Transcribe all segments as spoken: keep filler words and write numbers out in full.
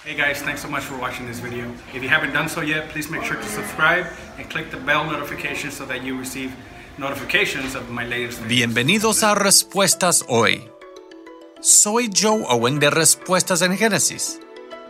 Hey guys, thanks so much for watching this video. If you haven't done so yet, please make sure to subscribe and click the bell notification so that you receive notifications of my latest videos. Bienvenidos a Respuestas Hoy. Soy Joe Owen de Respuestas en Génesis.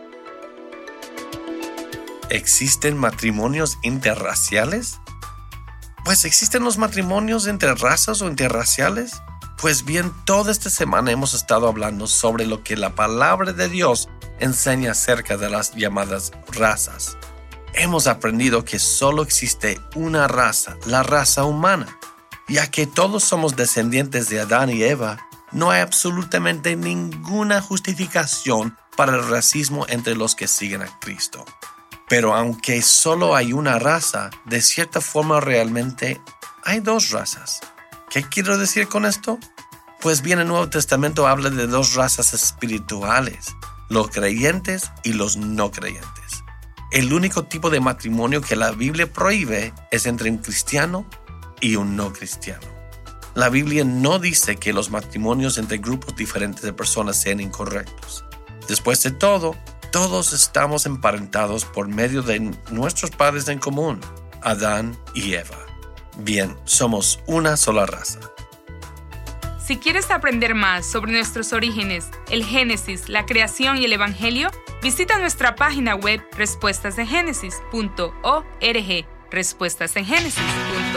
¿Existen matrimonios interraciales? Pues existen los matrimonios entre razas o interraciales. Pues bien, toda esta semana hemos estado hablando sobre lo que la palabra de Dios enseña acerca de las llamadas razas. Hemos aprendido que solo existe una raza, la raza humana. Ya que todos somos descendientes de Adán y Eva, no hay absolutamente ninguna justificación para el racismo entre los que siguen a Cristo. Pero aunque solo hay una raza, de cierta forma realmente hay dos razas. ¿Qué quiero decir con esto? Pues bien, el Nuevo Testamento habla de dos razas espirituales, los creyentes y los no creyentes. El único tipo de matrimonio que la Biblia prohíbe es entre un cristiano y un no cristiano. La Biblia no dice que los matrimonios entre grupos diferentes de personas sean incorrectos. Después de todo, todos estamos emparentados por medio de nuestros padres en común, Adán y Eva. Bien, somos una sola raza. Si quieres aprender más sobre nuestros orígenes, el Génesis, la creación y el Evangelio, visita nuestra página web respuestas en génesis punto org, respuestas en génesis punto org.